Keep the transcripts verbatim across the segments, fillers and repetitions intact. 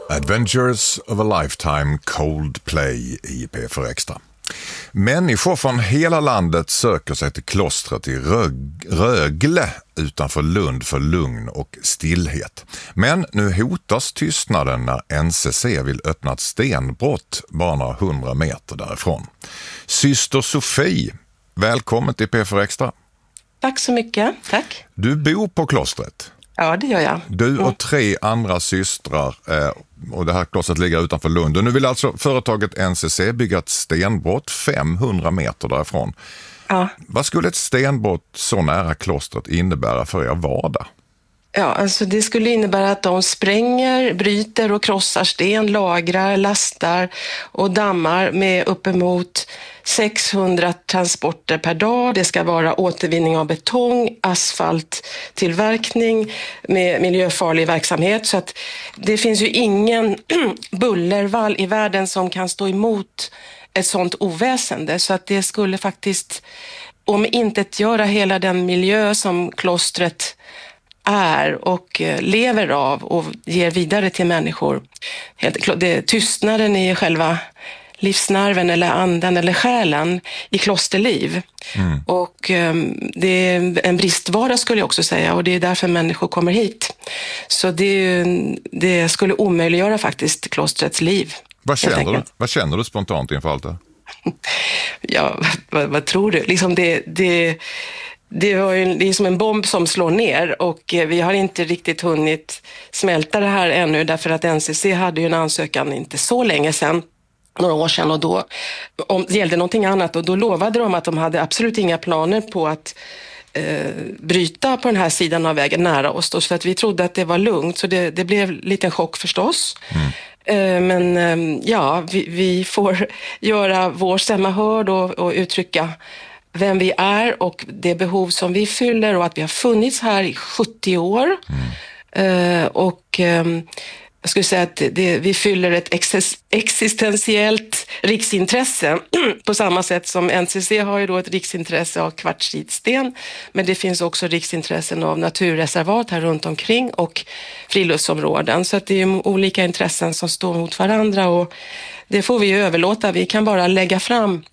Adventures of a Lifetime, Coldplay i P fyra Extra. Människor från hela landet söker sig till klostret i Rög- Rögle utanför Lund för lugn och stillhet. Men nu hotas tystnaden när N C C vill öppna ett stenbrott bara några hundra meter därifrån. Syster Sofie, välkommen till P fyra Extra. Tack så mycket, tack. Du bor på klostret. Ja, det gör jag. Du och tre andra systrar, eh, och det här klostret ligger utanför Lund. Och nu vill alltså företaget N C C bygga ett stenbrott femhundra meter därifrån. Ja. Vad skulle ett stenbrott så nära klostret innebära för er vardag? Ja, alltså det skulle innebära att de spränger, bryter och krossar sten, lagrar, lastar och dammar med uppemot sexhundra transporter per dag. Det ska vara återvinning av betong, asfalttillverkning med miljöfarlig verksamhet. Så att det finns ju ingen bullervall i världen som kan stå emot ett sånt oväsende. Så att det skulle faktiskt om inte göra hela den miljö som klostret är och lever av och ger vidare till människor. Det, tystnaden i själva livsnerven eller anden eller själen i klosterliv. Mm. Och um, det är en bristvara skulle jag också säga, och det är därför människor kommer hit. Så det, det skulle omöjliggöra faktiskt klostrets liv. Vad känner du, vad känner du spontant inför allt det? Ja, vad, vad tror du? Liksom det... det Det, var ju, det är som en bomb som slår ner, och vi har inte riktigt hunnit smälta det här ännu, därför att N C C hade ju en ansökan inte så länge sedan, några år sedan, och då om, det gällde någonting annat, och då lovade de att de hade absolut inga planer på att eh, bryta på den här sidan av vägen nära oss då, så att vi trodde att det var lugnt, så det, det blev lite en chock förstås. Mm. Eh, men eh, ja, vi, vi får göra vår stämma hörd och, och uttrycka vem vi är och det behov som vi fyller, och att vi har funnits här i sjuttio år. Mm. Uh, och um, jag skulle säga att det, vi fyller ett ex- existentiellt riksintresse på samma sätt som N C C har ju då ett riksintresse av kvartsitsten, men det finns också riksintressen av naturreservat här runt omkring och friluftsområden, så att det är olika intressen som står mot varandra, och det får vi ju överlåta. Vi kan bara lägga fram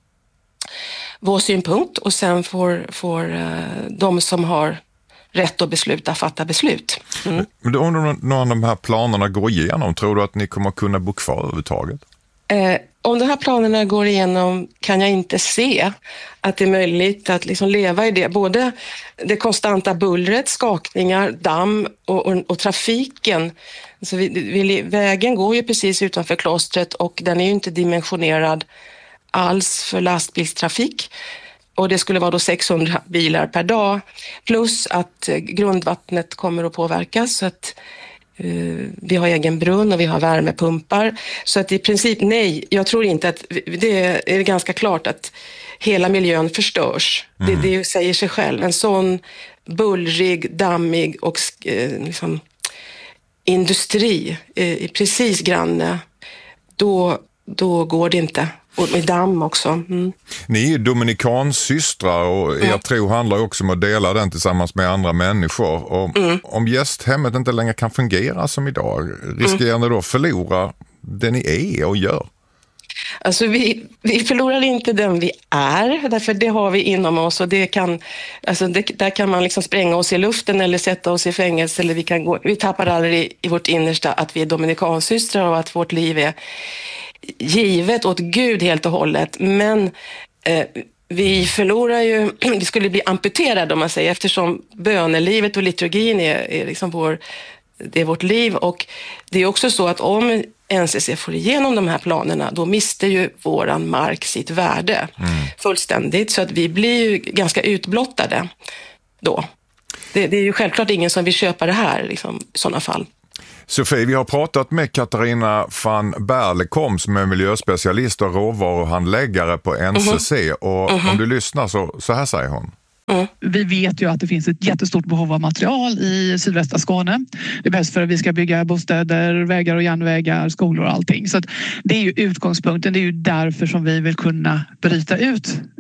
vår synpunkt, och sen får, får uh, de som har rätt att besluta fatta beslut. Mm. Men om någon av de här planerna går igenom, tror du att ni kommer kunna bo kvar överhuvudtaget? Eh, om de här planerna går igenom kan jag inte se att det är möjligt att liksom leva i det. Både det konstanta bullret, skakningar, damm och, och, och trafiken. Alltså vi, vi, vägen går ju precis utanför klostret, och den är ju inte dimensionerad alls för lastbilstrafik, och det skulle vara då sexhundra bilar per dag, plus att grundvattnet kommer att påverkas, så att uh, vi har egen brunn och vi har värmepumpar, så att i princip nej, jag tror inte att det är ganska klart att hela miljön förstörs. Mm. Det, det säger sig själv, en sån bullrig, dammig och uh, liksom, industri uh, precis granne, då, då går det inte. Och med damm också. Mm. Ni är dominikansystrar, och er mm. tro handlar också om att dela den tillsammans med andra människor. Och mm. om gästhemmet inte längre kan fungera som idag, riskerar ni då att förlora det ni är och gör? Alltså vi, vi förlorar inte den vi är, därför det har vi inom oss, och det kan, alltså det, där kan man liksom spränga oss i luften eller sätta oss i fängelse, eller vi, kan gå, vi tappar aldrig i vårt innersta att vi är dominikansystrar och att vårt liv är givet åt Gud helt och hållet, men eh, vi förlorar ju, vi skulle bli amputerade om man säger, eftersom bönelivet och liturgin är, är liksom vår, det är vårt liv, och det är också så att om N C C får igenom de här planerna, då mister ju våran mark sitt värde mm. fullständigt, så att vi blir ju ganska utblottade då. Det, det är ju självklart ingen som vill köpa det här liksom, i sådana fall. Sofie, vi har pratat med Katarina van Berlekom som är miljöspecialist och råvaruhandläggare på N C C, mm-hmm. och mm-hmm. om du lyssnar så, så här säger hon. Mm. Vi vet ju att det finns ett jättestort behov av material i sydvästra Skåne. Det behövs för att vi ska bygga bostäder, vägar och järnvägar, skolor och allting. Så att det är ju utgångspunkten. Det är ju därför som vi vill kunna bryta ut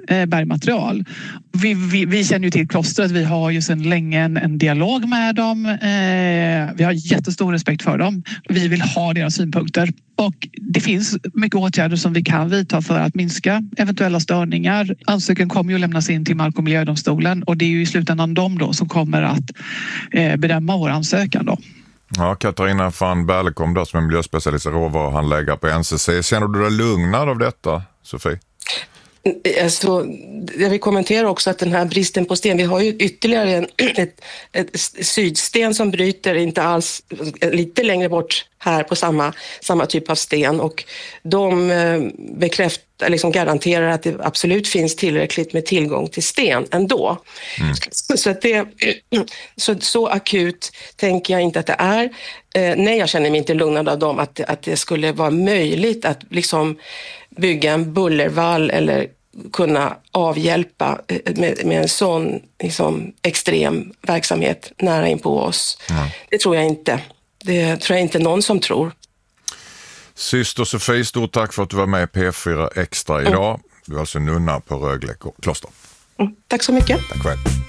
eh, bergmaterial. Vi, vi, vi känner ju till klostret, vi har ju sedan länge en, en dialog med dem. Eh, vi har jättestor respekt för dem. Vi vill ha deras synpunkter. Och det finns mycket åtgärder som vi kan vidta för att minska eventuella störningar. Ansökan kommer ju att lämnas in till Mark- och miljödomstolen och det är ju i slutändan de då som kommer att eh, bedöma vår ansökan då. Ja, Katarina van Berlekom då, som är miljöspecialist och råvaruhandläggare på N C C. Känner du dig lugnad av detta, Sofie? Alltså, jag vill kommentera också att den här bristen på sten, vi har ju ytterligare en, ett, ett sydsten som bryter inte alls lite längre bort här på samma, samma typ av sten och de bekräftar, liksom garanterar att det absolut finns tillräckligt med tillgång till sten ändå. Mm. Så, att det, så, så akut tänker jag inte att det är. Eh, nej, jag känner mig inte lugnad av dem att, att det skulle vara möjligt att liksom bygga en bullervall eller kunna avhjälpa med, med en sån liksom, extrem verksamhet nära in på oss. Mm. Det tror jag inte. Det tror jag inte någon som tror. Syster Sofie, stort tack för att du var med i P fyra Extra idag. Mm. Du är alltså nunna på Rögle kloster. Mm. Tack så mycket. Tack själv.